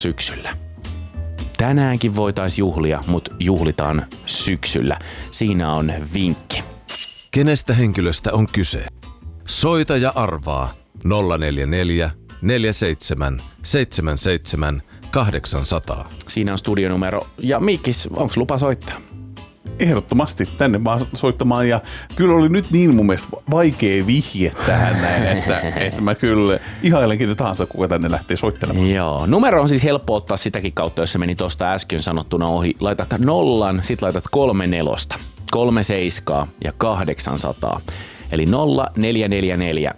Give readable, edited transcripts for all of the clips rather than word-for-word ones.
syksyllä. Tänäänkin voitaisiin juhlia, mutta juhlitaan syksyllä. Siinä on vinkki. Kenestä henkilöstä on kyse? Soita ja arvaa 044 47 77 800. Siinä on studionumero. Ja Miikis, onko lupa soittaa? Ehdottomasti tänne vaan soittamaan, ja kyllä oli nyt niin mun mielestä vaikea vihje tähän näin, että mä kyllä ihailen ketä tahansa, kuka tänne lähtee soittelemaan. Joo, numero on siis helppo ottaa sitäkin kautta, jos se meni tuosta äsken sanottuna ohi. Laitat 0, sit laitat 34, 37 ja 800. Eli 0444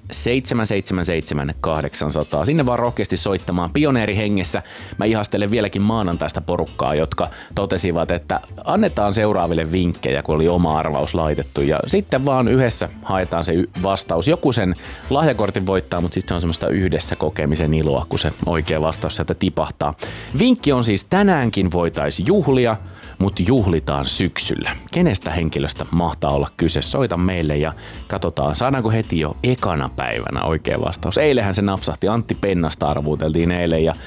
777 800. Sinne vaan rohkeasti soittamaan pioneerihengessä. Mä ihastelen vieläkin maanantaista porukkaa, jotka totesivat, että annetaan seuraaville vinkkejä, kun oli oma arvaus laitettu. Ja sitten vaan yhdessä haetaan se vastaus. Joku sen lahjakortin voittaa, mutta sitten se on semmoista yhdessä kokemisen iloa, kun se oikea vastaus sieltä tipahtaa. Vinkki on siis tänäänkin voitaisiin juhlia, mutta juhlitaan syksyllä. Kenestä henkilöstä mahtaa olla kyse? Soita meille ja katsotaan, saadaanko heti jo ekana päivänä oikea vastaus. Eilenhän se napsahti, Antti Pennasta arvuuteltiin eilen ja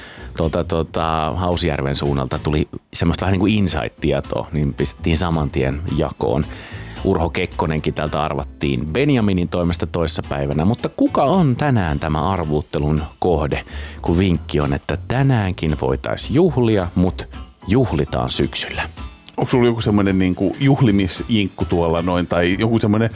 Hausjärven suunnalta tuli semmoista vähän niin kuin insight-tietoa, niin pistettiin saman tien jakoon. Urho Kekkonenkin tältä arvattiin Benjaminin toimesta toissapäivänä, mutta kuka on tänään tämä arvuuttelun kohde, kun vinkki on, että tänäänkin voitaisiin juhlia, mutta juhlitaan syksyllä. Onko sulla joku semmoinen niinku juhlimisjinkku tuolla noin, tai joku semmoinen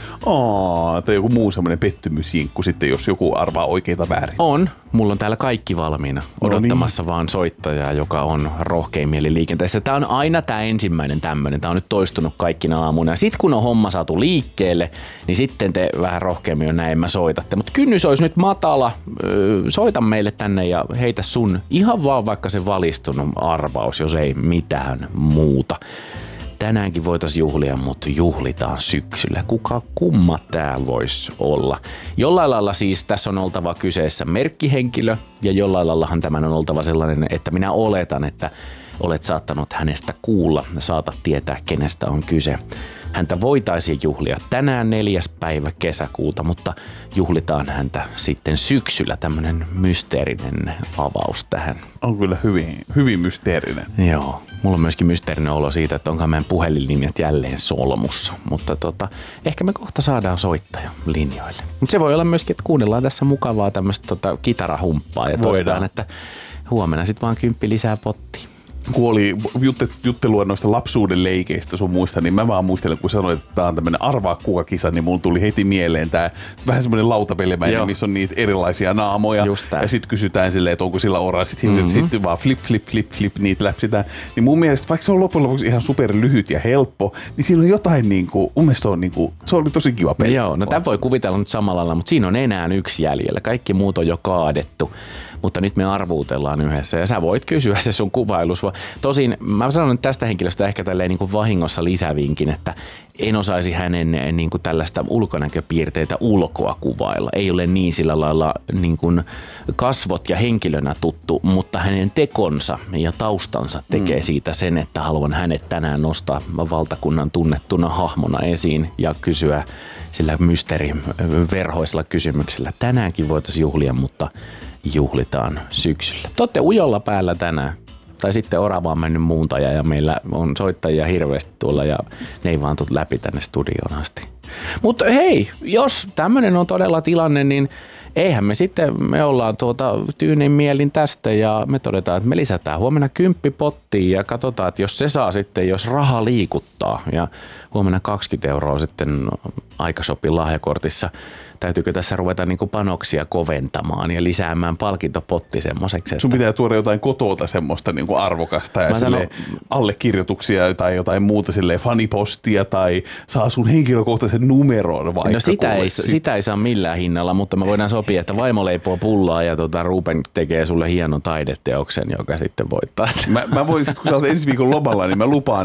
tai joku muu semmoinen pettymysjinkku sitten, jos joku arvaa oikeita väärin? On. Mulla on täällä kaikki valmiina odottamassa vaan soittajaa, joka on rohkein mieli liikenteessä. Tää on aina tää ensimmäinen tämmönen. Tää on nyt toistunut kaikkina aamuna. Sitten kun on homma saatu liikkeelle, niin sitten te vähän rohkeammin jo näin soitatte. Mutta kynnys olisi nyt matala. Soita meille tänne ja heitä sun ihan vaan vaikka se valistunut arvaus, jos ei mitään muuta. Tänäänkin voitaisiin juhlia, mutta juhlitaan syksyllä. Kuka kumma tää voisi olla? Jollain lailla siis tässä on oltava kyseessä merkkihenkilö ja jollain laillahan tämän on oltava sellainen, että minä oletan, että olet saattanut hänestä kuulla ja saatat tietää, kenestä on kyse. Häntä voitaisiin juhlia tänään 4. päivä kesäkuuta, mutta juhlitaan häntä sitten syksyllä. Tämmönen mysteerinen avaus tähän. On kyllä hyvin mysteerinen. Joo, mulla on myöskin mysteerinen olo siitä, että onko meidän puhelinlinjat jälleen solmussa. Mutta ehkä me kohta saadaan soittaja linjoille. Mutta se voi olla myöskin, että kuunnellaan tässä mukavaa tämmöistä kitarahumppaa ja todetaan, että huomenna sitten vaan 10 lisää pottiin. Kun oli juttelua noista lapsuuden leikeistä sun muista, niin mä vaan muistelen, kun sanoit, että tää on tämmönen arvaa kuka kisa, niin mulla tuli heti mieleen tää vähän semmonen lautapelimäinen, missä on niitä erilaisia naamoja. Ja sit kysytään silleen, että onko sillä oranssit sitten vaan flip, niitä läpsitään. Niin mun mielestä, vaikka se on loppujen lopuksi ihan super lyhyt ja helppo, niin siinä on jotain niinku, mun mielestä on niinku, se oli tosi kiva peli. Joo, no tän voi kuvitella nyt samalla lailla, mutta siinä on enää yksi jäljellä. Kaikki muut on jo kaadettu. Mutta nyt me arvuutellaan yhdessä ja sä voit kysyä se sun kuvailus. Tosin mä sanon tästä henkilöstä ehkä tälleen niin kuin vahingossa lisävinkin, että en osaisi hänen niin kuin tällaista ulkonäköpiirteitä ulkoa kuvailla. Ei ole niin sillä lailla niin kuin kasvot ja henkilönä tuttu, mutta hänen tekonsa ja taustansa tekee siitä sen, että haluan hänet tänään nostaa valtakunnan tunnettuna hahmona esiin ja kysyä sillä mysteeriverhoisella kysymyksellä. Tänäänkin voitaisiin juhlia, mutta juhlitaan syksyllä. Te ootte ujolla päällä tänään. Tai sitten orava on mennyt muuntaja ja meillä on soittajia hirveästi tuolla ja ne ei vaan tule läpi tänne studioon asti. Mutta hei, jos tämmönen on todella tilanne, niin eihän me ollaan tyynin mielin tästä ja me todetaan, että me lisätään huomenna 10 pottiin ja katsotaan, että jos se saa sitten, jos raha liikuttaa ja huomenna 20 € sitten Aikashopin lahjakortissa. Täytyykö tässä ruveta niinku panoksia koventamaan ja lisäämään palkintopotti semmoiseksi? Sun pitää tuoda jotain kotota semmoista niinku arvokasta ja allekirjoituksia tai jotain muuta, fanipostia tai saa sun henkilökohtaisen numeron vaikka. No sitä ei saa millään hinnalla, mutta me voidaan sopia, että vaimo leipoo pullaa ja Ruben tekee sulle hienon taideteoksen, joka sitten voittaa. Mä voin sitten, kun sä olet ensi viikon lomalla, niin mä lupaan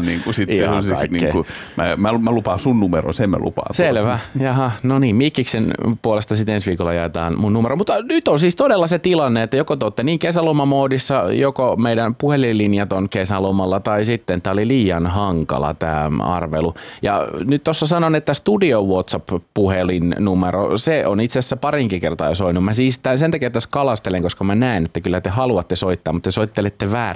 mä lupaan sun numeron, sen mä lupaan. Selvä. Jaha, no niin, Mikkiksen puolesta sitten ensi viikolla jaetaan mun numero. Mutta nyt on siis todella se tilanne, että joko te olette niin kesälomamoodissa, joko meidän puhelinlinjat on kesälomalla tai sitten tämä oli liian hankala tämä arvelu. Ja nyt tuossa sanon, että studio WhatsApp-puhelinnumero, se on itse asiassa parinkin kertaa jo soinut. Mä siis sen takia tässä kalastelen, koska mä näen, että kyllä te haluatte soittaa, mutta te soittelette väärään